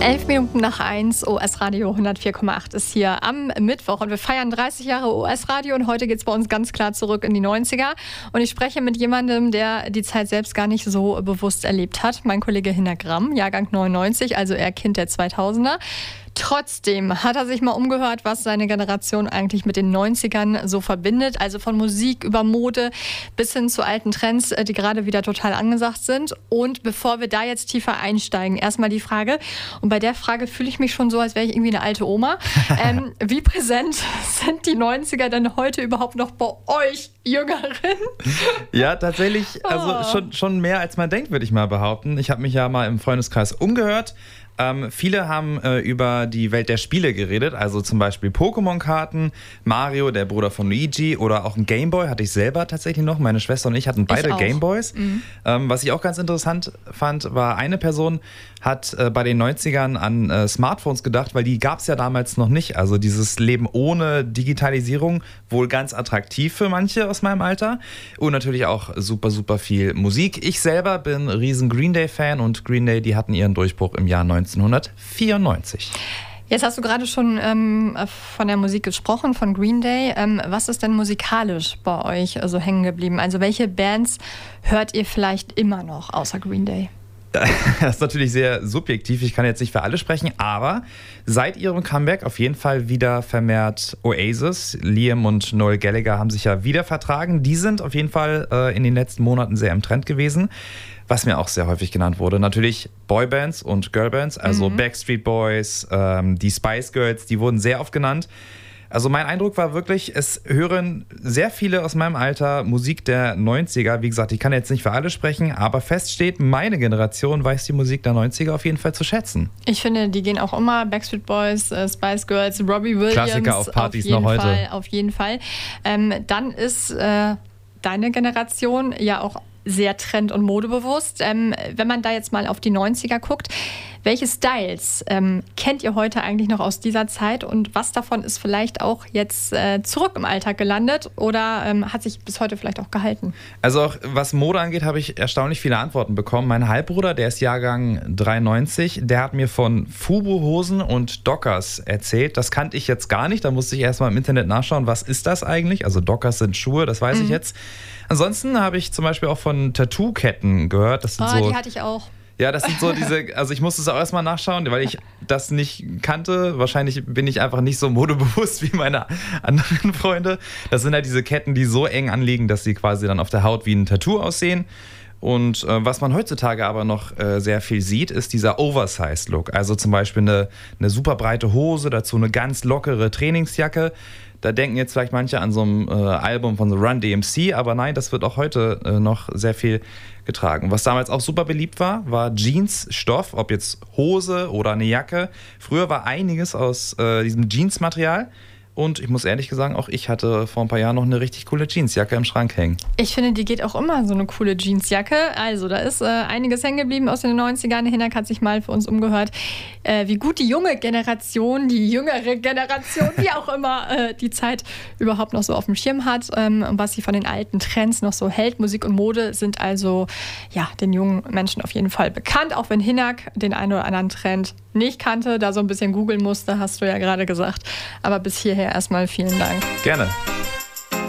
11:11, OS Radio 104,8 ist hier am Mittwoch und wir feiern 30 Jahre OS Radio und heute geht es bei uns ganz klar zurück in die 90er und ich spreche mit jemandem, der die Zeit selbst gar nicht so bewusst erlebt hat. Mein Kollege Hinner Gramm, Jahrgang 99, also eher Kind der 2000er. Trotzdem hat er sich mal umgehört, was seine Generation eigentlich mit den 90ern so verbindet. Also von Musik über Mode bis hin zu alten Trends, die gerade wieder total angesagt sind. Und bevor wir da jetzt tiefer einsteigen, erstmal die Frage, und bei der Frage fühle ich mich schon so, als wäre ich irgendwie eine alte Oma. Wie präsent sind die 90er denn heute überhaupt noch bei euch Jüngeren? Ja, tatsächlich, also schon mehr als man denkt, würde ich mal behaupten. Ich habe mich ja mal im Freundeskreis umgehört. Viele haben über die Welt der Spiele geredet, also zum Beispiel Pokémon-Karten, Mario, der Bruder von Luigi oder auch ein Gameboy hatte ich selber tatsächlich noch. Meine Schwester und ich hatten beide Gameboys. Mhm. Was ich auch ganz interessant fand, war, eine Person hat bei den 90ern an Smartphones gedacht, weil die gab es ja damals noch nicht. Also dieses Leben ohne Digitalisierung, wohl ganz attraktiv für manche aus meinem Alter. Und natürlich auch super, super viel Musik. Ich selber bin riesen Green Day-Fan und Green Day, die hatten ihren Durchbruch im Jahr 1994. Jetzt hast du gerade schon von der Musik gesprochen, von Green Day. Was ist denn musikalisch bei euch so hängen geblieben? Also welche Bands hört ihr vielleicht immer noch außer Green Day? Das ist natürlich sehr subjektiv, ich kann jetzt nicht für alle sprechen, aber seit ihrem Comeback auf jeden Fall wieder vermehrt Oasis. Liam und Noel Gallagher haben sich ja wieder vertragen. Die sind auf jeden Fall in den letzten Monaten sehr im Trend gewesen. Was mir auch sehr häufig genannt wurde, natürlich Boybands und Girlbands, also Backstreet Boys, die Spice Girls, die wurden sehr oft genannt. Also mein Eindruck war wirklich, es hören sehr viele aus meinem Alter Musik der 90er. Wie gesagt, ich kann jetzt nicht für alle sprechen, aber fest steht, meine Generation weiß die Musik der 90er auf jeden Fall zu schätzen. Ich finde, die gehen auch immer, Backstreet Boys, Spice Girls, Robbie Williams. Klassiker auf Partys noch heute. Auf jeden Fall. Dann ist deine Generation ja auch sehr trend- und modebewusst. Wenn man da jetzt mal auf die 90er guckt, welche Styles kennt ihr heute eigentlich noch aus dieser Zeit und was davon ist vielleicht auch jetzt zurück im Alltag gelandet oder hat sich bis heute vielleicht auch gehalten? Also auch was Mode angeht, habe ich erstaunlich viele Antworten bekommen. Mein Halbbruder, der ist Jahrgang 93, der hat mir von Fubu-Hosen und Dockers erzählt. Das kannte ich jetzt gar nicht, da musste ich erstmal im Internet nachschauen, was ist das eigentlich? Also Dockers sind Schuhe, das weiß ich jetzt. Ansonsten habe ich zum Beispiel auch von Tattoo-Ketten gehört. Das sind die hatte ich auch. Ja, das sind so diese, also ich musste es auch erstmal nachschauen, weil ich das nicht kannte. Wahrscheinlich bin ich einfach nicht so modebewusst wie meine anderen Freunde. Das sind halt diese Ketten, die so eng anliegen, dass sie quasi dann auf der Haut wie ein Tattoo aussehen. Und was man heutzutage aber noch sehr viel sieht, ist dieser Oversized-Look. Also zum Beispiel eine super breite Hose, dazu eine ganz lockere Trainingsjacke. Da denken jetzt vielleicht manche an so ein Album von The Run DMC, aber nein, das wird auch heute noch sehr viel getragen. Was damals auch super beliebt war Jeansstoff, ob jetzt Hose oder eine Jacke. Früher war einiges aus diesem Jeansmaterial. Und ich muss ehrlich sagen, auch ich hatte vor ein paar Jahren noch eine richtig coole Jeansjacke im Schrank hängen. Ich finde, die geht auch immer, so eine coole Jeansjacke. Also da ist einiges hängen geblieben aus den 90ern. Hinak hat sich mal für uns umgehört, wie gut die junge Generation, die jüngere Generation, wie auch immer, die Zeit überhaupt noch so auf dem Schirm hat. Und was sie von den alten Trends noch so hält. Musik und Mode sind also den jungen Menschen auf jeden Fall bekannt. Auch wenn Hinak den einen oder anderen Trend nicht kannte, da so ein bisschen googeln musste, hast du ja gerade gesagt. Aber bis hierher erstmal vielen Dank. Gerne.